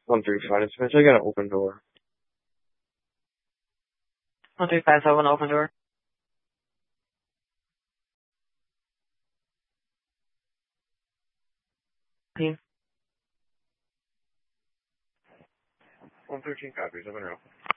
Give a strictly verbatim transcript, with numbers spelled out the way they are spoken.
One three five. It's I got an open door. One three five seven open door. Team. One thirteen copies. Open row.